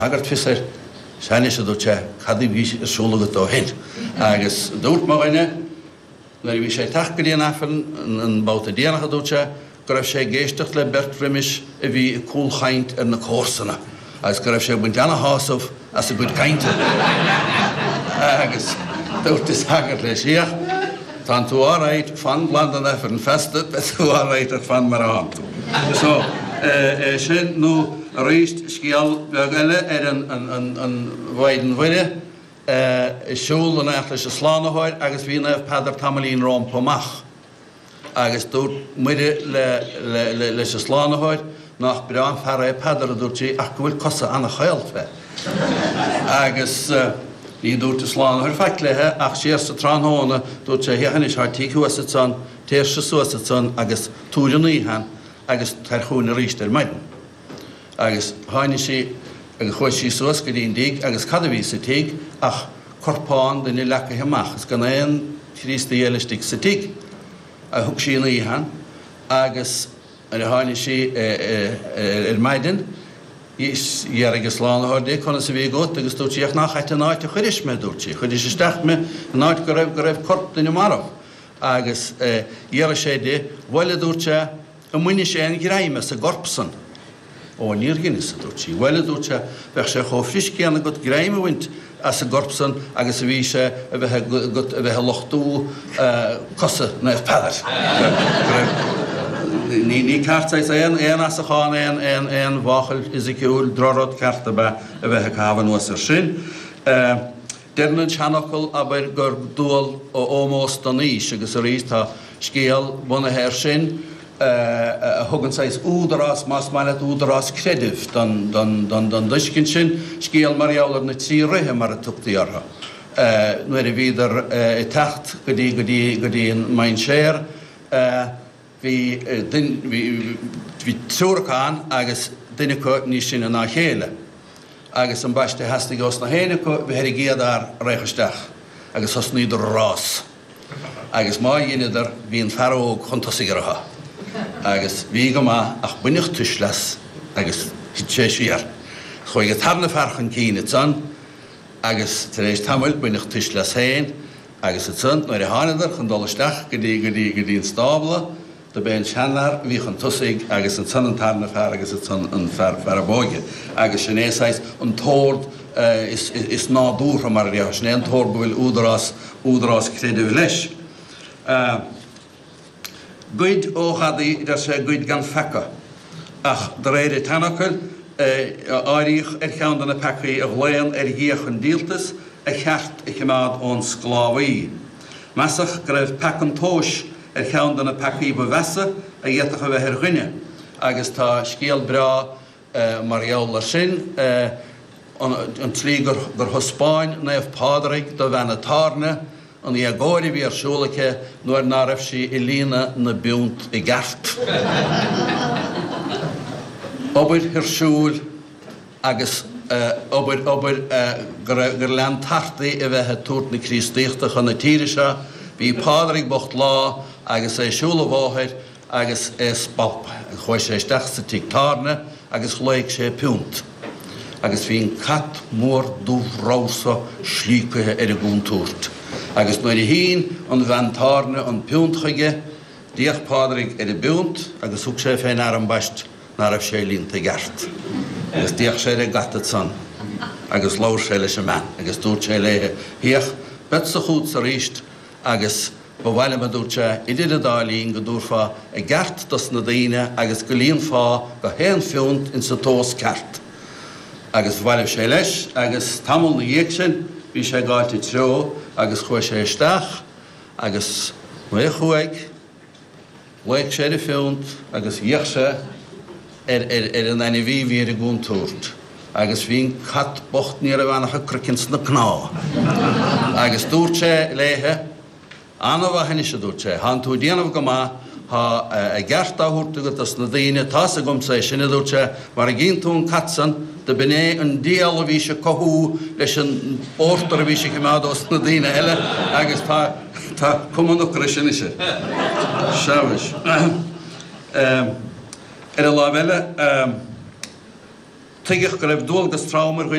Agart fisar Shani should do Kadivish Shulago hen. Agus don't Marine, where we say Takadian Affin and about the Diana Haducha, Grafshe Gestakle Bert Rimish, if we cool hind and the Corsana. As Grafshe went down a house of as a good kind. Agus don't this Haggardless here. Tanto all right, fun London Affin fested, but who are right at Fan Maran. So, Shin no. Reist skial begelle an weiden wille schul en eigenlijk slane hoor agus wie na pader tamalin rom pomach agus doet midde le slane hoor nach bram fare pader doet je akkurat kosse aan geld we agus die doet de slane hoor fakle ach eerste tran hone doet je hier is hartig hoe het zan teerste so het zan agus toer nie han agus ter groene riester meiden agus hainishi agus choisi soas gedin dig agus cadaví sitig ach corpán den ilaka hemach as ganaen triste yelistik sitig a hugshina ihan agus hainishi maiden is jeriges lana horde kon se we got agus tot ich nach hatte naht khirish me dorchi khirish stacht me naht gref korp den marov agus yershede wala dorcha amunish en graime se gorpson o nirgenis dorchi wala dorcha vershe khofish kian got graime wint as a gorpson agus wiese we got we lochtu kosse na pader Ni kaart is een as a gaan en wachel is ik heel drorot kaart bij we gaan was er zin dernen chanokol aber gur doel almost danish agus reista skeel bonne hersin hogen sais udras mas malet udras krediv dan dishkinshin skeel marialer net sire maar tuktiara nu wieder tacht gedi mein share vi zorkan agus dinne ko ni sin na hele agus am baste hastig os na hele ko vi hergia dar regestag agus os ni der ras agus mai in der vi en faro kontasiger ha agus vi goma ach binich tuschlas agus hitcheshier khoy getarne farchen kine zan agus treist hamel binich tuschlas hein agus zant na haner kondolstag gedi stable de ben channar wie gaan tussig agus en sanentarne far agus het an faraboge agus neesais on tord is na door maar ja snent tord wil udras kredivilesh good o hadi dat ze good gan fakka ach drede tanakel arig gaan dan pakje of leon hier gedeeltes gaat gemaat ons sklawie massig gref pakken tosh gaan dan pakje bewassen en je toch weer hergunnen. Agus ta skeel bra Marialer sin een vlieger der Hospain neef Padrik de Vanetarne en die agori weer schulike noor narefsi Elina na bunt I gart. Ober her schul agus ober gerland harti we het toort ne kristichte gaan het tierisha wie Padrik bocht la agus schule wahrheit agus spap khoise stachste tiktarne agus leik se punt agus fin kat mor du rosa schlike guntort agus nur hin und vantarne und puntrige dir Padrik bunt agus ook se fein arm bast naar af shelin te gart agus dir se gattetsan agus lauschele man agus dort chele hier bet so goed zericht agus Bawale ma dúrte idir dálín go dúrfa gart das na daine agus go líon fá go hen fiúnt in sa tós cart. Agus bhile sé leis agus tamil na dhéic sin bhí sé gáilte treo agus chuir sé isteach agus mu chuig leig sé de fiúnt agus dhéic sé an aine bhí a gúntúirt. Agus bhín cat bocht ní a bhanacha cricins na kná. Agus dúirt sé léthe Anna hennis doet han toe die of gama ha gerta hurtige das na dine tase gom se sinne doet maar geen toen katsen de bene een dialogische kohu les een orterwische gemaakt als na dine elle agus ta komen nog christenische shawish la welle tuigh go raibh dul das traumar